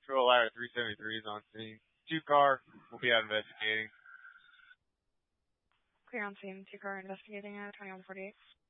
Patrol Ladder 373 is on scene. 2-car will be out investigating. Clear on scene. 2-car investigating at 2148.